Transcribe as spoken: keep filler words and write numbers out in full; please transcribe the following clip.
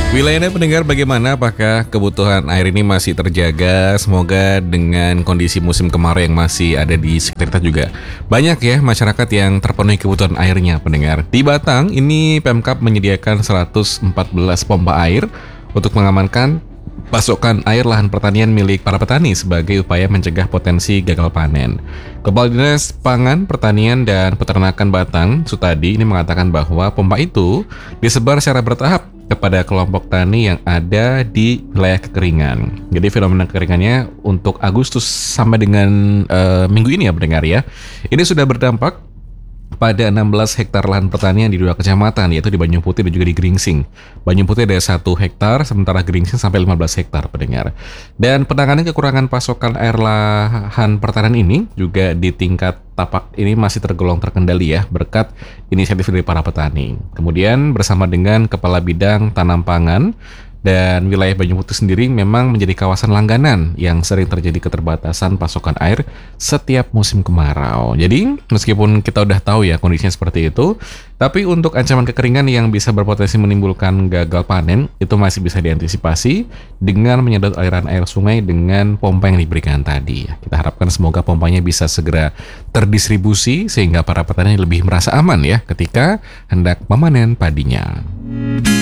Wilayahnya pendengar bagaimana? Apakah kebutuhan air ini masih terjaga? Semoga dengan kondisi musim kemarau yang masih ada di sekitar kita juga banyak ya masyarakat yang terpenuhi kebutuhan airnya pendengar. Di Batang ini Pemkab menyediakan seratus empat belas pompa air untuk mengamankan pasokan air lahan pertanian milik para petani sebagai upaya mencegah potensi gagal panen. Kepala Dinas Pangan, Pertanian, dan Peternakan Batang, Sutadi, ini mengatakan bahwa pompa itu disebar secara bertahap kepada kelompok tani yang ada di wilayah kekeringan. Jadi fenomena kekeringannya untuk Agustus sampai dengan uh, minggu ini ya pendengar ya. Ini sudah berdampak pada enam belas hektar lahan pertanian di dua kecamatan, yaitu di Banyu Putih dan juga di Gringsing. Banyu Putih ada satu hektar, sementara Gringsing sampai lima belas hektar pendengar. Dan penanganan kekurangan pasokan air lahan pertanian ini juga di tingkat tapak ini masih tergolong terkendali ya, berkat inisiatif dari para petani. Kemudian bersama dengan Kepala Bidang Tanam Pangan dan wilayah Banyu Putih sendiri memang menjadi kawasan langganan yang sering terjadi keterbatasan pasokan air setiap musim kemarau. Jadi meskipun kita udah tahu ya kondisinya seperti itu, tapi untuk ancaman kekeringan yang bisa berpotensi menimbulkan gagal panen itu masih bisa diantisipasi dengan menyedot aliran air sungai dengan pompa yang diberikan tadi. Kita harapkan semoga pompanya bisa segera terdistribusi sehingga para petani lebih merasa aman ya ketika hendak memanen padinya.